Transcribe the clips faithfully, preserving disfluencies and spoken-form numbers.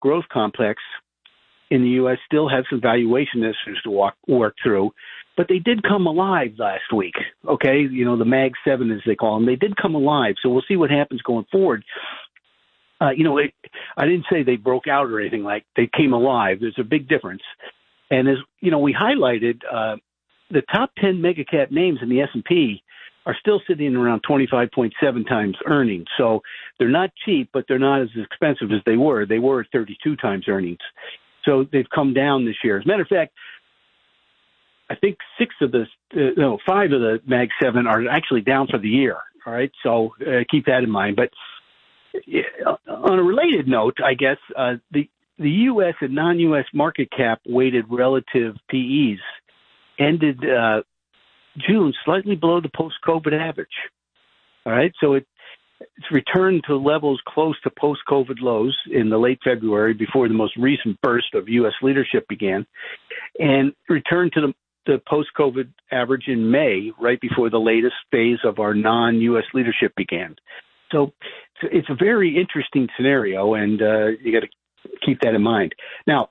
growth complex in the U S still have some valuation issues to walk, work through, but they did come alive last week, okay? You know, the Mag seven, as they call them, they did come alive, so we'll see what happens going forward. Uh, you know, it, I didn't say they broke out or anything, like they came alive. There's a big difference. And as, you know, we highlighted, uh, the top ten mega cap names in the S and P are still sitting around twenty-five point seven times earnings. So they're not cheap, but they're not as expensive as they were. They were at thirty-two times earnings. So they've come down this year. As a matter of fact, I think six of the, uh, no, five of the Mag seven are actually down for the year. All right. So uh, keep that in mind. But uh, on a related note, I guess, uh, the, the U S and non-U S market cap weighted relative P Es ended uh, June slightly below the post-COVID average. All right. So it, it's returned to levels close to post-COVID lows in the late February before the most recent burst of U S leadership began, and returned to the, the post-COVID average in May, right before the latest phase of our non-U S leadership began. So it's a very interesting scenario, and uh, you got to keep that in mind. Now,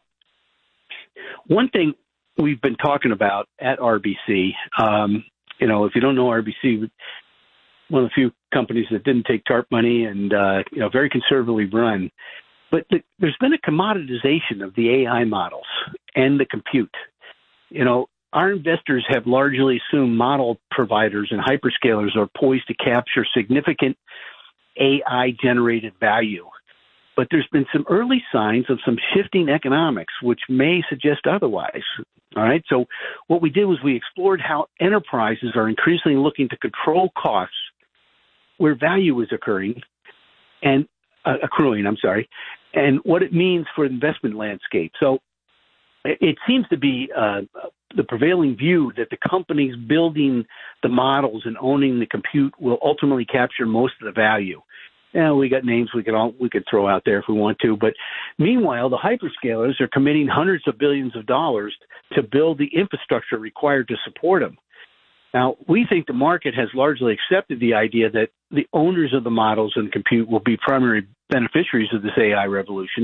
one thing we've been talking about at R B C, um, you know, if you don't know R B C, one of the few companies that didn't take TARP money and, uh, you know, very conservatively run. But the, there's been a commoditization of the A I models and the compute. You know, our investors have largely assumed model providers and hyperscalers are poised to capture significant A I-generated value. But there's been some early signs of some shifting economics, which may suggest otherwise. All right. So what we did was we explored how enterprises are increasingly looking to control costs where value is occurring and uh, accruing, I'm sorry, and what it means for the investment landscape. So it seems to be uh, the prevailing view that the companies building the models and owning the compute will ultimately capture most of the value. Yeah, we got names we could all we could throw out there if we want to, but meanwhile, the hyperscalers are committing hundreds of billions of dollars to build the infrastructure required to support them. Now, we think the market has largely accepted the idea that the owners of the models and compute will be primary beneficiaries of this A I revolution.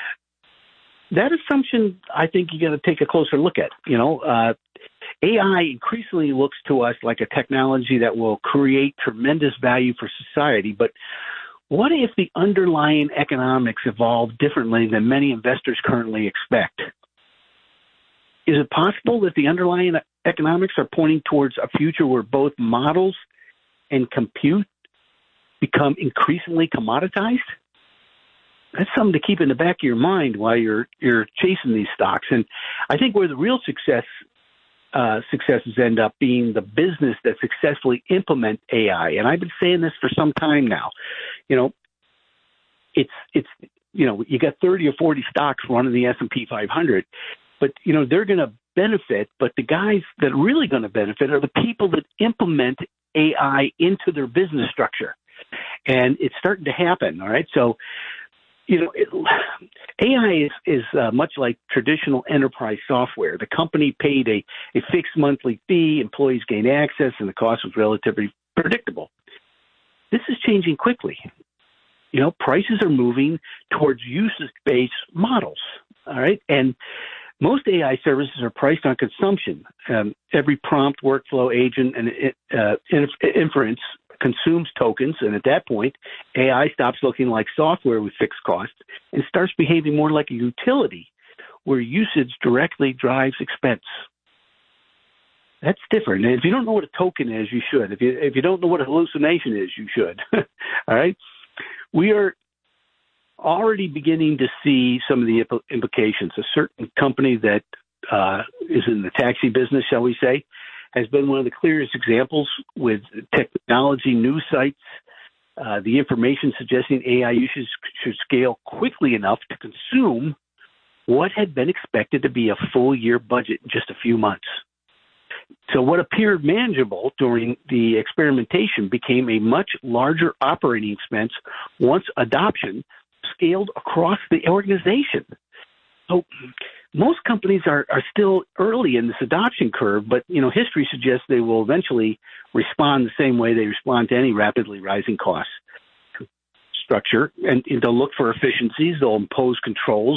That assumption, I think you got to take a closer look at. You know, uh, A I increasingly looks to us like a technology that will create tremendous value for society, but what if the underlying economics evolve differently than many investors currently expect? Is it possible that the underlying economics are pointing towards a future where both models and compute become increasingly commoditized? That's something to keep in the back of your mind while you're you're chasing these stocks. And I think where the real success uh, successes end up being the business that successfully implement A I. And I've been saying this for some time now. You know, it's it's you know you got thirty or forty stocks running the S and P five hundred, but you know they're going to benefit. But the guys that are really going to benefit are the people that implement A I into their business structure, and it's starting to happen. All right, so. You know, it, A I is, is uh, much like traditional enterprise software. The company paid a, a fixed monthly fee, employees gained access, and the cost was relatively predictable. This is changing quickly. You know, prices are moving towards usage-based models, all right? And most A I services are priced on consumption. Um, every prompt, workflow, agent, and uh, inference consumes tokens, and at that point, A I stops looking like software with fixed costs and starts behaving more like a utility where usage directly drives expense. That's different. And if you don't know what a token is, you should. If you if you don't know what a hallucination is, you should. All right? We are already beginning to see some of the implications. A certain company that uh, is in the taxi business, shall we say, has been one of the clearest examples with technology news sites. Uh, the information suggesting A I usage should scale quickly enough to consume what had been expected to be a full year budget in just a few months. So what appeared manageable during the experimentation became a much larger operating expense once adoption scaled across the organization. So most companies are, are still early in this adoption curve, but, you know, history suggests they will eventually respond the same way they respond to any rapidly rising costs. structure, and, and they'll look for efficiencies. They'll impose controls.